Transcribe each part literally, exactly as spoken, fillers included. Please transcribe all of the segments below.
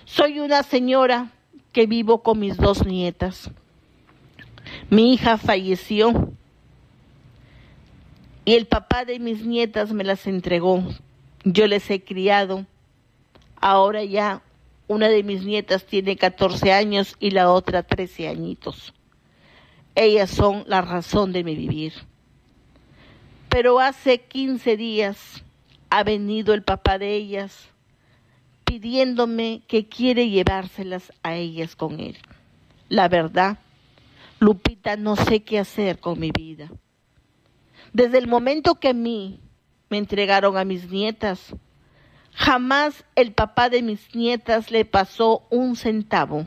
Soy una señora que vivo con mis dos nietas. Mi hija falleció y el papá de mis nietas me las entregó. Yo les he criado. Ahora ya una de mis nietas tiene catorce años y la otra trece añitos. Ellas son la razón de mi vivir. Pero hace quince días ha venido el papá de ellas pidiéndome que quiere llevárselas a ellas con él. La verdad, Lupita, no sé qué hacer con mi vida. Desde el momento que a mí me entregaron a mis nietas, jamás el papá de mis nietas le pasó un centavo.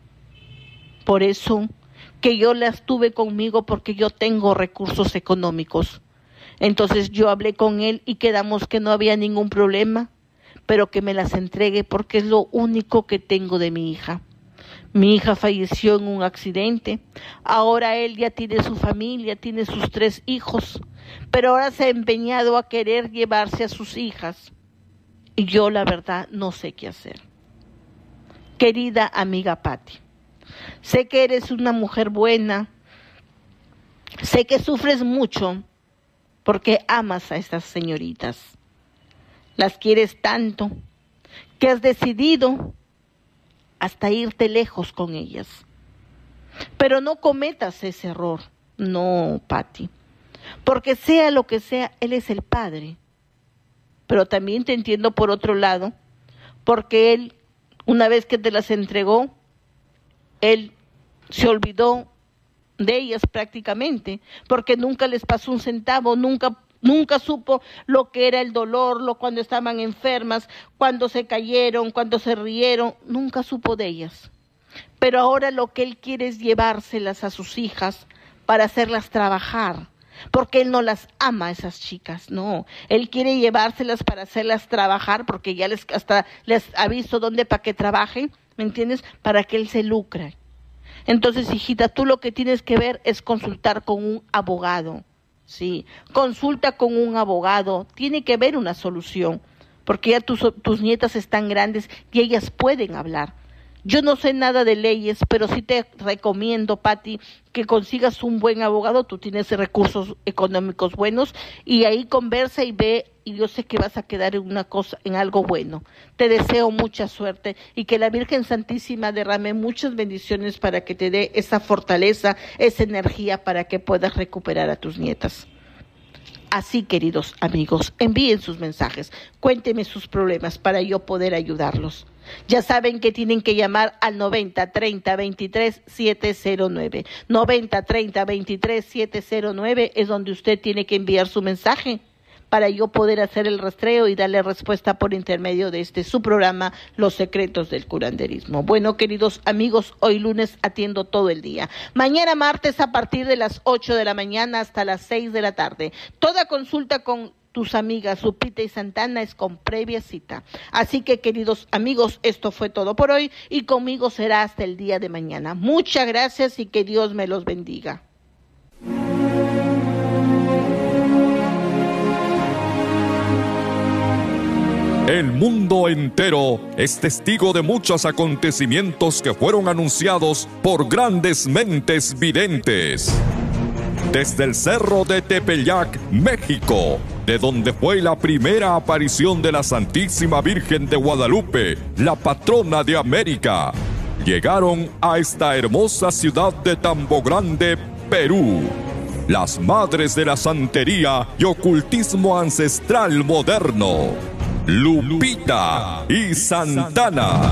Por eso que yo las tuve conmigo, porque yo tengo recursos económicos. Entonces yo hablé con él y quedamos que no había ningún problema, pero que me las entregue porque es lo único que tengo de mi hija. Mi hija falleció en un accidente. Ahora él ya tiene su familia, tiene sus tres hijos, pero ahora se ha empeñado a querer llevarse a sus hijas. Y yo, la verdad, no sé qué hacer. Querida amiga Patti, sé que eres una mujer buena, sé que sufres mucho porque amas a estas señoritas. Las quieres tanto que has decidido hasta irte lejos con ellas. Pero no cometas ese error, no, Patti, porque sea lo que sea, él es el padre. Pero también te entiendo por otro lado, porque él, una vez que te las entregó, él se olvidó de ellas prácticamente, porque nunca les pasó un centavo, nunca, nunca supo lo que era el dolor, lo cuando estaban enfermas, cuando se cayeron, cuando se rieron, nunca supo de ellas. Pero ahora lo que él quiere es llevárselas a sus hijas para hacerlas trabajar, porque él no las ama a esas chicas, no, él quiere llevárselas para hacerlas trabajar, porque ya les hasta les ha visto dónde para que trabajen, ¿me entiendes? Para que él se lucre. Entonces, hijita, tú lo que tienes que ver es consultar con un abogado, sí, consulta con un abogado, tiene que haber una solución, porque ya tus, tus nietas están grandes y ellas pueden hablar. Yo no sé nada de leyes, pero sí te recomiendo, Patti, que consigas un buen abogado. Tú tienes recursos económicos buenos y ahí conversa y ve, y yo sé que vas a quedar en una cosa, en algo bueno. Te deseo mucha suerte y que la Virgen Santísima derrame muchas bendiciones para que te dé esa fortaleza, esa energía para que puedas recuperar a tus nietas. Así, queridos amigos, envíen sus mensajes, cuéntenme sus problemas para yo poder ayudarlos. Ya saben que tienen que llamar al noventa treinta veintitrés setecientos nueve. noventa treinta veintitrés setecientos nueve es donde usted tiene que enviar su mensaje para yo poder hacer el rastreo y darle respuesta por intermedio de este su programa, Los Secretos del Curanderismo. Bueno, queridos amigos, hoy lunes atiendo todo el día. Mañana martes a partir de las ocho de la mañana hasta las seis de la tarde. Toda consulta con tus amigas Lupita y Santana es con previa cita. Así que, queridos amigos, esto fue todo por hoy y conmigo será hasta el día de mañana. Muchas gracias y que Dios me los bendiga. El mundo entero es testigo de muchos acontecimientos que fueron anunciados por grandes mentes videntes. Desde el Cerro de Tepeyac, México, de donde fue la primera aparición de la Santísima Virgen de Guadalupe, la patrona de América, llegaron a esta hermosa ciudad de Tambo Grande, Perú, las madres de la santería y ocultismo ancestral moderno, Lupita y Santana.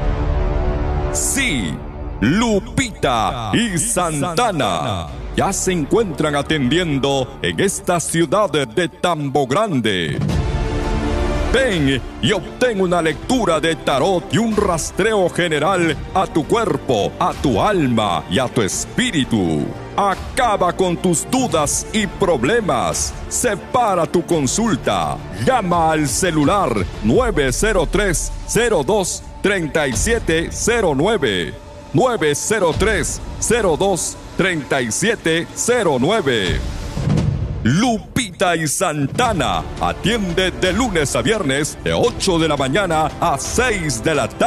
Sí, Lupita y Santana ya se encuentran atendiendo en esta ciudad de Tambo Grande. Ven y obtén una lectura de tarot y un rastreo general a tu cuerpo, a tu alma y a tu espíritu. Acaba con tus dudas y problemas. Separa tu consulta. Llama al celular nueve cero tres, cero dos, tres siete cero nueve. nueve cero tres, cero dos, tres siete cero nueve. Lupita y Santana atiende de lunes a viernes de ocho de la mañana a seis de la tarde.